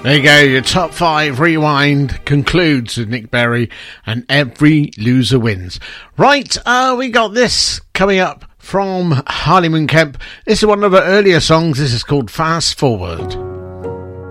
There you go, your top 5 rewind concludes with Nick Berry and Every Loser Wins. Right, we got this coming up from Harley Moon Kemp. This is one of her earlier songs. This is called Fast Forward.